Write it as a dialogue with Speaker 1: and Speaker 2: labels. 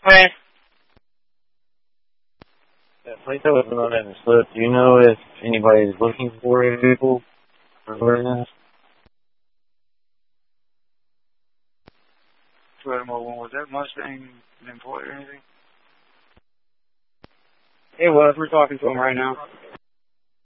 Speaker 1: Okay.
Speaker 2: That place I was on in the slip, do you know if anybody's looking for a vehicle for business?
Speaker 1: Was that Mustang an employee or anything?
Speaker 3: It was. We're talking to him right now.